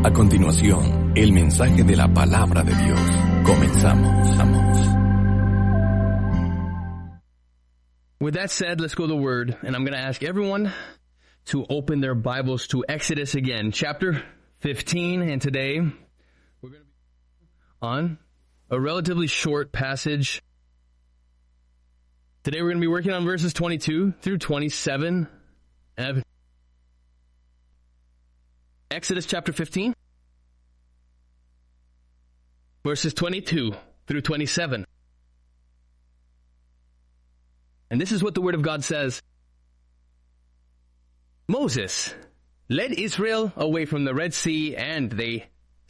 A continuación, el mensaje de la palabra de Dios. Comenzamos. With that said, let's go to the Word, and I'm going to ask everyone to open their Bibles to Exodus again, chapter 15, and today we're going to be on a relatively short passage. Today we're going to be working on verses 22 through 27. Exodus chapter 15, verses 22 through 27. And this is what the Word of God says. Moses led Israel away from the Red Sea, and they